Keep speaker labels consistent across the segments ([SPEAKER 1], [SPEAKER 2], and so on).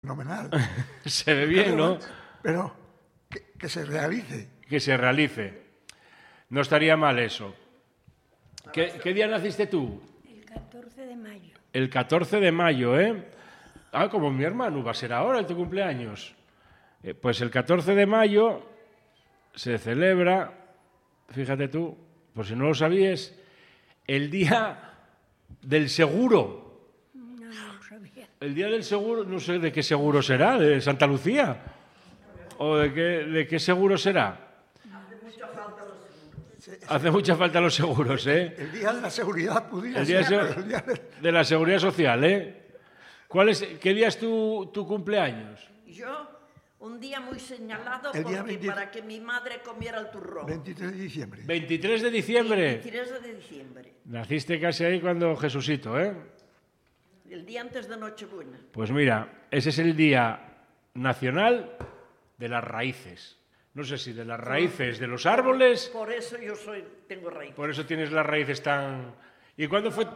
[SPEAKER 1] fenomenal.
[SPEAKER 2] Se ve bien, ¿no?
[SPEAKER 1] Pero que se realice.
[SPEAKER 2] Que se realice. No estaría mal eso. ¿Qué día naciste tú?
[SPEAKER 3] El 14 de mayo.
[SPEAKER 2] El 14 de mayo, ¿eh? Ah, como mi hermano, va a ser ahora tu cumpleaños. Pues el 14 de mayo se celebra, fíjate tú, por si no lo sabías, el Día del Seguro.
[SPEAKER 3] No lo sabía.
[SPEAKER 2] El Día del Seguro, no sé de qué seguro será, de Santa Lucía. ¿O de qué seguro será? Hace mucha falta los seguros, ¿eh?
[SPEAKER 1] El día de la seguridad pudiera
[SPEAKER 2] El día
[SPEAKER 1] ser, pero el día
[SPEAKER 2] de la Seguridad Social, ¿eh? ¿Qué día es tu cumpleaños?
[SPEAKER 4] Yo, un día muy señalado
[SPEAKER 1] El día
[SPEAKER 4] porque
[SPEAKER 1] 20
[SPEAKER 4] para que mi madre comiera el turrón.
[SPEAKER 1] 23 de diciembre.
[SPEAKER 2] 23 de diciembre.
[SPEAKER 4] 23 de diciembre,
[SPEAKER 2] Naciste casi ahí cuando Jesucito, ¿eh?
[SPEAKER 4] el día antes de Nochebuena.
[SPEAKER 2] Pues mira, ese es el Día Nacional de las Raíces. No sé si de las raíces de los árboles,
[SPEAKER 4] Por eso yo tengo raíz.
[SPEAKER 2] por eso tienes las raíces tan... ¿Y cuándo fue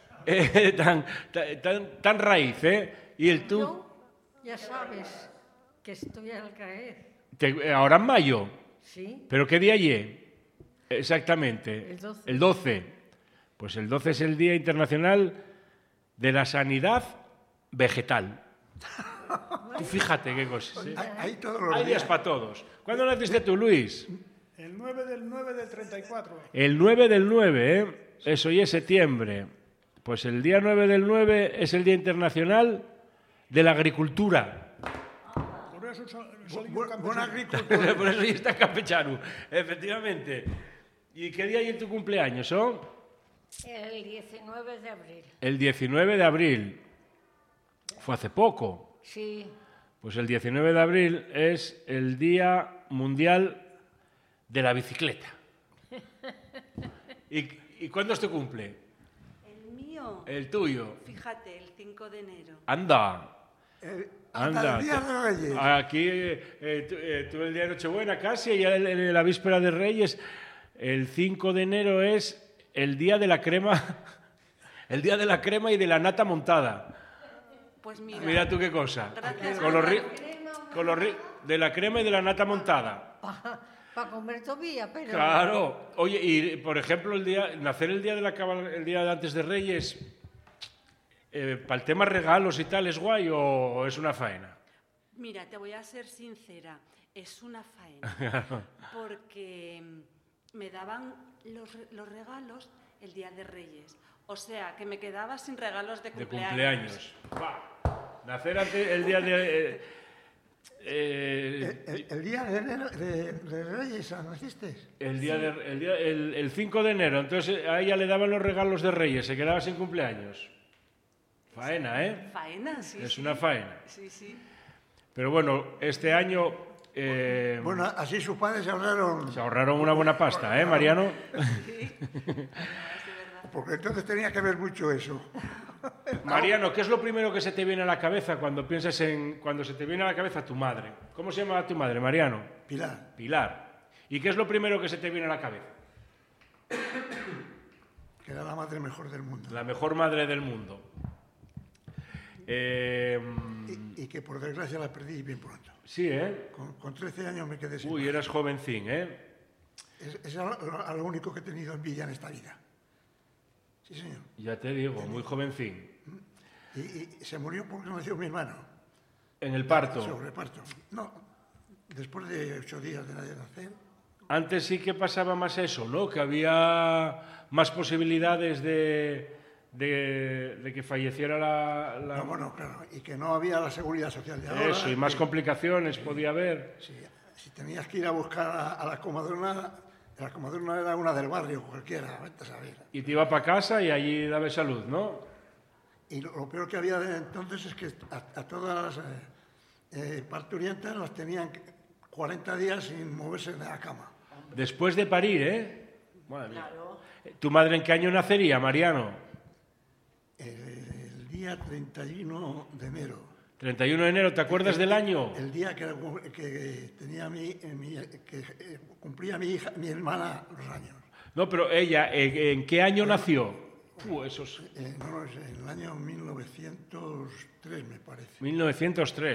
[SPEAKER 2] tan raíz, eh? Y el tú...
[SPEAKER 3] Yo, ya sabes, que estoy al caer.
[SPEAKER 2] Ahora en mayo.
[SPEAKER 3] Sí,
[SPEAKER 2] ¿Pero qué día allí? Exactamente.
[SPEAKER 3] El 12.
[SPEAKER 2] El 12. Pues el 12 es el Día Internacional de la Sanidad Vegetal. Tú fíjate qué cosas, ¿eh?
[SPEAKER 1] Hay todos los
[SPEAKER 2] Hay días para todos. ¿Cuándo naciste tú, Luis?
[SPEAKER 5] El 9 del 9 del 34.
[SPEAKER 2] El 9 del 9, ¿eh? Eso y es septiembre. Pues el día 9 del 9 es el Día Internacional de la Agricultura.
[SPEAKER 5] Por eso soy
[SPEAKER 1] Buen
[SPEAKER 5] campesino.
[SPEAKER 1] agricultor.
[SPEAKER 2] Por eso ya está campechano, efectivamente. ¿Y qué día hay en tu cumpleaños, oh?
[SPEAKER 3] el 19 de abril.
[SPEAKER 2] El 19 de abril. Fue hace poco.
[SPEAKER 3] Sí,
[SPEAKER 2] Pues el 19 de abril es el Día Mundial de la Bicicleta. ¿Y cuándo es tu cumple?
[SPEAKER 6] El mío,
[SPEAKER 2] El tuyo.
[SPEAKER 6] fíjate, el 5 de enero.
[SPEAKER 2] Anda.
[SPEAKER 1] Hasta el Día de Reyes.
[SPEAKER 2] Aquí tú el día de Nochebuena casi, y ya la víspera de Reyes. El 5 de enero es el día de la crema, el día de la crema y de la nata montada.
[SPEAKER 6] Pues mira,
[SPEAKER 2] Mira tú qué cosa.
[SPEAKER 6] Gracias.
[SPEAKER 2] De la crema y de la nata montada.
[SPEAKER 3] para comer todavía, pero...
[SPEAKER 2] Claro. Oye, y por ejemplo, nacer el día el día de antes de Reyes, ¿para el tema regalos y tal es guay o es una faena?
[SPEAKER 6] mira, te voy a ser sincera, es una faena. Porque me daban los regalos el día de Reyes. O sea, que me quedaba sin regalos de
[SPEAKER 2] De
[SPEAKER 6] cumpleaños.
[SPEAKER 2] cumpleaños. Nacer el día de...
[SPEAKER 1] El día de enero de Reyes, ¿naciste?
[SPEAKER 2] el 5 de enero, entonces a ella le daban los regalos de Reyes, se quedaba sin cumpleaños. Faena, ¿eh?
[SPEAKER 6] Faena, sí.
[SPEAKER 2] Es
[SPEAKER 6] sí.
[SPEAKER 2] una faena.
[SPEAKER 6] Sí, sí.
[SPEAKER 2] Pero bueno, este año
[SPEAKER 1] Bueno, así sus padres se ahorraron,
[SPEAKER 2] se ahorraron una buena pasta, ¿eh, Mariano?
[SPEAKER 1] porque entonces tenía que ver mucho eso.
[SPEAKER 2] Mariano, ¿qué es lo primero que se te viene a la cabeza cuando se te viene a la cabeza tu madre? ¿Cómo se llama tu madre, Mariano?
[SPEAKER 1] Pilar,
[SPEAKER 2] Pilar. ¿Y qué es lo primero que se te viene a la cabeza?
[SPEAKER 1] que era la madre mejor del mundo.
[SPEAKER 2] La mejor madre del mundo.
[SPEAKER 1] Y que por desgracia la perdí bien pronto.
[SPEAKER 2] Sí, ¿eh?
[SPEAKER 1] Con 13 años me quedé sin
[SPEAKER 2] Uy,
[SPEAKER 1] madre.
[SPEAKER 2] eras jovencín, ¿eh?
[SPEAKER 1] Es lo único que he tenido en Villa en esta vida. Sí, señor.
[SPEAKER 2] Ya te digo, muy jovencín.
[SPEAKER 1] Y se murió porque nació mi hermano.
[SPEAKER 2] En el parto.
[SPEAKER 1] Sobre parto. No, después de 8 días de nacer.
[SPEAKER 2] Antes sí que pasaba más eso, ¿no? Que había más posibilidades de que falleciera la...
[SPEAKER 1] No, bueno, claro, y que no había la seguridad social de ahora.
[SPEAKER 2] Eso, y más
[SPEAKER 1] que
[SPEAKER 2] complicaciones podía haber.
[SPEAKER 1] si tenías que ir a buscar a la comadrona era una del barrio, cualquiera, vete a saber.
[SPEAKER 2] Y te iba para casa y allí daba salud, ¿no?
[SPEAKER 1] Y lo peor que había de entonces es que a todas las parturientas las tenían 40 días sin moverse de la cama.
[SPEAKER 2] Después de parir, ¿eh? Madre mía. ¿Tu madre en qué año nacería, Mariano?
[SPEAKER 1] El día 31 de enero.
[SPEAKER 2] 31 de enero, ¿te acuerdas del año?
[SPEAKER 1] El día que tenía cumplía mi hermana los años.
[SPEAKER 2] No, pero ella, ¿en qué año nació? Esos...
[SPEAKER 1] No, es en el año 1903, me parece.
[SPEAKER 2] 1903.